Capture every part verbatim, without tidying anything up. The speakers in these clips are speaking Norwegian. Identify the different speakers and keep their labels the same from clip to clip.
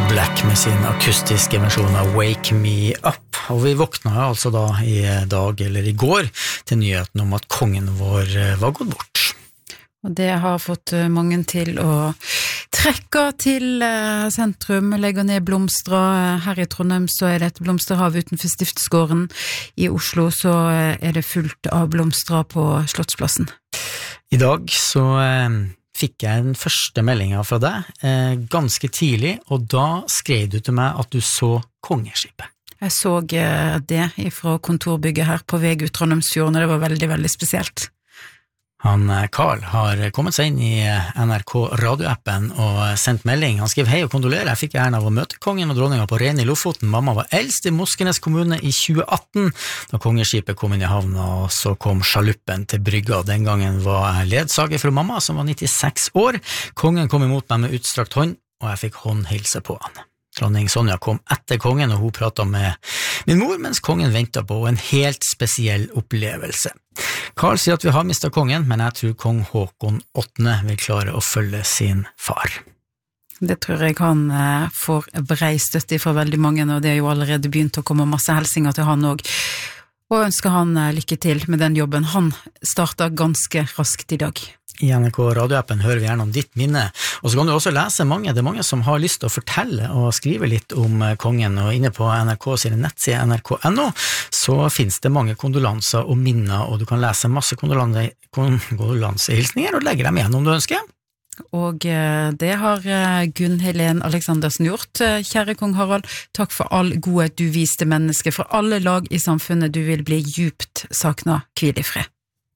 Speaker 1: Black med sin akustiske versjon av Wake Me Up, og vi våkna altså da i dag, eller i går, til nyheten om at kongen vår var gått bort.
Speaker 2: Og det har fått mange til å trekke til sentrum, legge ned blomster. Her i Trondheim så er det et blomsterhav utenfor Stiftsgården. I Oslo så er det fullt av blomster på Slottsplassen.
Speaker 1: I dag så fikk jeg den første meldingen fra deg, eh, ganske tidlig, og da skrev du til meg at du så kongeskipet.
Speaker 2: Jeg så eh, det fra kontorbygget her på vei ut Trondheimsfjorden, og det var veldig, veldig spesielt.
Speaker 1: Han, Karl, har kommet seg inn i N R K radioappen og sendt melding. Han skrev: hei og kondolerer, jeg fikk æren av å møte kongen og dronninga på Ren i Lofoten. Mamma var eldst i Moskenes kommune i tjue atten, da kongeskipet kom inn i havna, og så kom sjaluppen til brygga. Den gangen var jeg ledsager fra mamma, som var nittiseks år. Kongen kom imot meg med utstrakt hånd, og jeg fikk håndhilse på han. Dronning Sonja kom etter kongen, og hun pratet med min mor, mens kongen ventet på en helt spesiell opplevelse. Karl sier at vi har mistet kongen, men jeg tror kong Håkon åttende vil klare å følge sin far.
Speaker 2: Det tror jeg han eh, får brei støtte fra veldig mange, og det er jo allerede begynt å komme masse helsinger til han også. Og ønsker han eh, lykke til med den jobben. Han starter ganske raskt i dag.
Speaker 1: I N R K radioappen hører vi gjerne om ditt minne, og så kan du også lese mange, det er mange som har lyst til å fortelle og skrive litt om kongen, og inne på N R K sine nettside N R K punktum N O så finnes det mange kondolanser og minner, og du kan lese masse kondolansehilsninger og legge dem igjen om du ønsker.
Speaker 2: Og det har Gunn Helen Aleksandersen gjort. Kjære kong Harald, takk for all godhet du viste mennesker, for alle lag i samfunnet du vil bli djupt sakna, hvil i fred.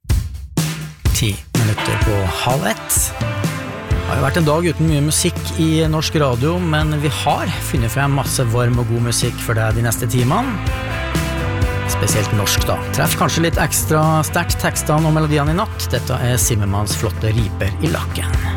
Speaker 1: Ti minutter på halv ett. Det har jo vært en dag uten mye musikk i norsk radio, men vi har funnet frem masse varm og god musikk for deg de neste timene. Spesielt norsk da. Treff kanskje litt ekstra sterkt tekstene og melodiene i natt. Dette er Simmermans flotte Riper i lakken.